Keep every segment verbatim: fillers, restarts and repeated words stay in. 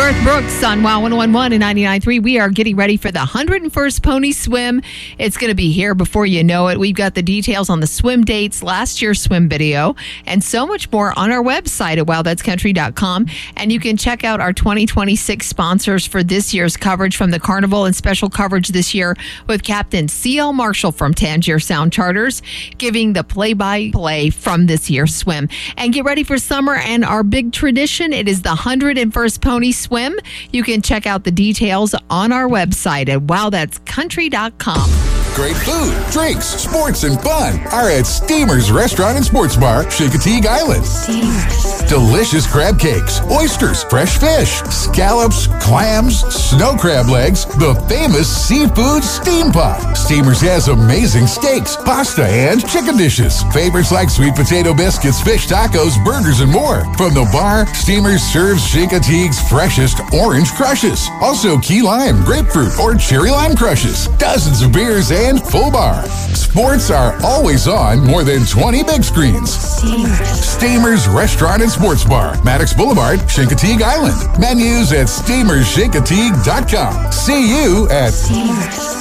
Garth Brooks on Wow one oh one one and ninety-nine point three. We are getting ready for the one hundred first Pony Swim. It's going to be here before you know it. We've got the details on the swim dates, last year's swim video, and so much more on our website at wow that's country dot com. And you can check out our twenty twenty-six sponsors for this year's coverage from the Carnival, and special coverage this year with Captain C L Marshall from Tangier Sound Charters, giving the play-by-play from this year's swim. And get ready for summer and our big tradition. It is the one hundred first Pony Swim. You can check out the details on our website at wow that's country dot com. Great food, drinks, sports, and fun are at Steamer's Restaurant and Sports Bar, Chincoteague Island. Steamers. Delicious crab cakes, oysters, fresh fish, scallops, clams, snow crab legs, the famous seafood steam pot. Steamer's has amazing steaks, pasta, and chicken dishes. Favorites like sweet potato biscuits, fish tacos, burgers, and more. From the bar, Steamer's serves Chincoteague's freshest orange crushes. Also key lime, grapefruit, or cherry lime crushes. Dozens of beers and And full bar. Sports are always on more than twenty big screens. Steamers. Steamers Restaurant and Sports Bar, Maddox Boulevard, Chincoteague Island. Menus at steamers chincoteague dot com. See you at Steamers.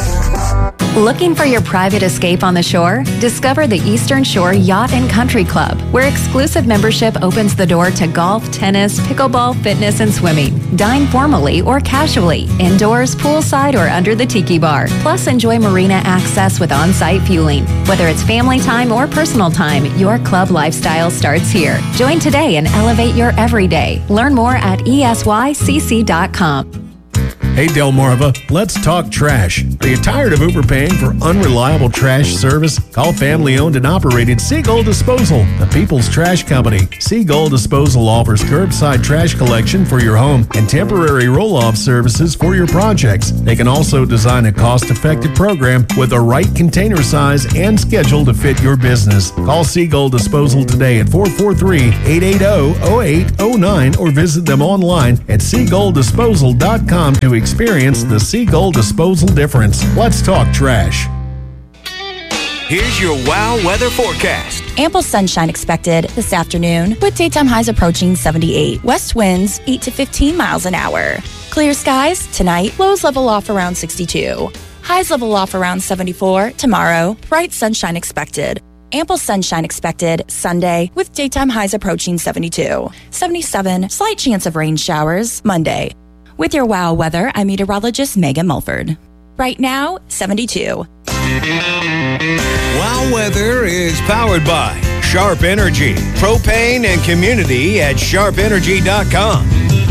Looking for your private escape on the shore? Discover the Eastern Shore Yacht and Country Club, where exclusive membership opens the door to golf, tennis, pickleball, fitness, and swimming. Dine formally or casually, indoors, poolside, or under the tiki bar. Plus, enjoy marina access with on-site fueling. Whether it's family time or personal time, your club lifestyle starts here. Join today and elevate your everyday. Learn more at E S Y C C dot com. Hey Delmarva, let's talk trash. Are you tired of overpaying for unreliable trash service? Call family-owned and operated Seagull Disposal, the people's trash company. Seagull Disposal offers curbside trash collection for your home and temporary roll-off services for your projects. They can also design a cost-effective program with the right container size and schedule to fit your business. Call Seagull Disposal today at four four three, eight eight zero, zero eight zero nine or visit them online at seagull disposal dot com to experience the Seagull Disposal difference. Let's talk trash. Here's your WOW weather forecast. Ample sunshine expected this afternoon with daytime highs approaching seventy-eight. West winds eight to fifteen miles an hour. Clear skies tonight. Lows level off around sixty-two. Highs level off around seventy-four. Tomorrow, bright sunshine expected. Ample sunshine expected Sunday with daytime highs approaching seventy-two. seventy-seven. Slight chance of rain showers Monday. With your WOW weather, I'm meteorologist Megan Mulford. Right now, seventy-two. WOW weather is powered by Sharp Energy, propane and community at sharp energy dot com.